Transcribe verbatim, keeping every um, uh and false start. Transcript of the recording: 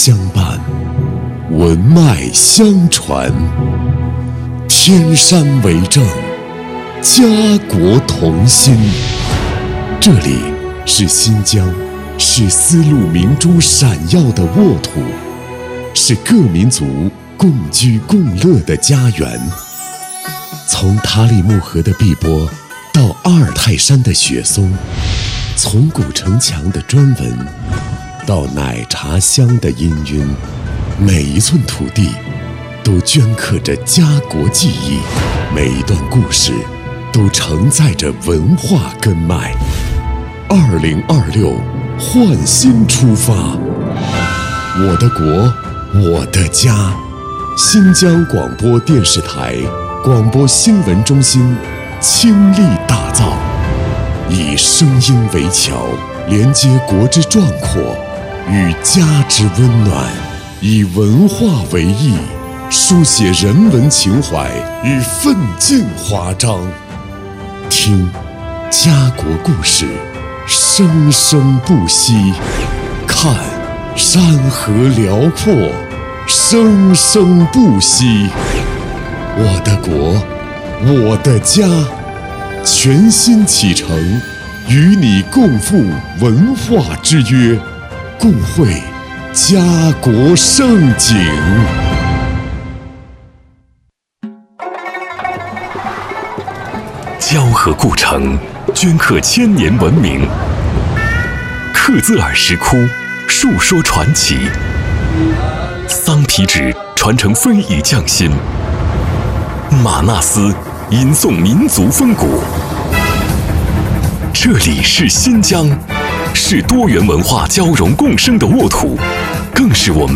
相伴，文脉相传，天山为证，家国同心。这里是新疆，是丝路明珠闪耀的沃土，是各民族共居共乐的家园。从塔里木河的碧波到阿尔泰山的雪松，从古城墙的砖纹到奶茶香的氤氲，每一寸土地都镌刻着家国记忆，每一段故事都承载着文化根脉。二零二六，焕新出发，我的国，我的家。新疆广播电视台广播新闻中心倾力打造，以声音为桥，连接国之壮阔与家之温暖，以文化为翼，书写人文情怀与奋进华章。听家国故事，生生不息；看山河辽阔，生生不息。我的国，我的家，全新启程，与你共赴文化之约，共绘家国盛景。 交河故城，镌刻千年文明；克孜尔石窟，述说传奇；桑皮纸传承非遗匠心；玛纳斯吟诵民族风骨。这里是新疆，是多元文化交融共生的沃土，更是我们